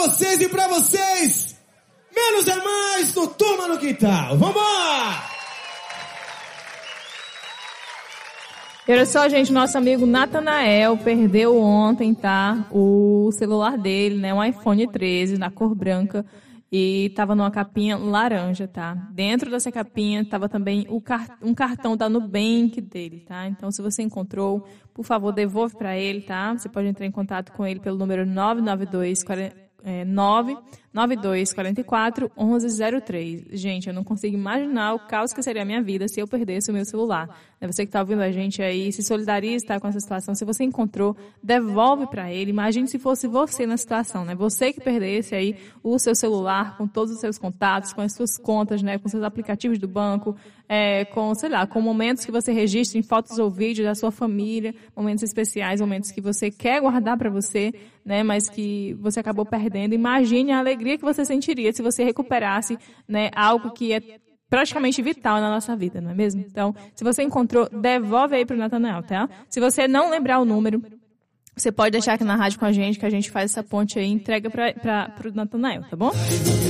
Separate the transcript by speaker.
Speaker 1: vocês e pra vocês. Menos é mais no Turma no Quintal. Vambora!
Speaker 2: E olha só, gente, nosso amigo Natanael perdeu ontem, tá? O celular dele, né? Um iPhone 13 na cor branca e tava numa capinha laranja, tá? Dentro dessa capinha tava também um cartão da Nubank dele, tá? Então, se você encontrou, por favor, devolve para ele, tá? Você pode entrar em contato com ele pelo número 99244-1103. Gente, eu não consigo imaginar o caos que seria a minha vida se eu perdesse o meu celular. Você que está ouvindo a gente aí, se solidariza, tá, com essa situação. Se você encontrou, devolve para ele. Imagine se fosse você na situação, né? Você que perdesse aí o seu celular com todos os seus contatos, com as suas contas, né? Com seus aplicativos do banco, com, sei lá, com momentos que você registra em fotos ou vídeos da sua família, momentos especiais, momentos que você quer guardar para você, né? Mas que você acabou perdendo. Imagine a alegria que você sentiria se você recuperasse, né, algo que é praticamente vital na nossa vida, não é mesmo? Então, se você encontrou, devolve aí para o Natanael, tá? Se você não lembrar o número, você pode deixar aqui na rádio com a gente, que a gente faz essa ponte aí e entrega para o Natanael, tá bom?